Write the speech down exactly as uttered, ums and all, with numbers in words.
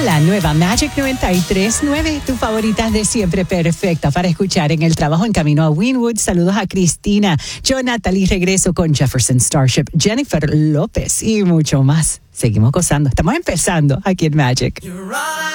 La nueva Magic noventa y tres punto nueve, tu favorita de siempre, perfecta para escuchar en el trabajo en camino a Wynwood. Saludos a Cristina, yo, Natalie, regreso con Jefferson Starship, Jennifer López y mucho más. Seguimos gozando, estamos empezando aquí en Magic.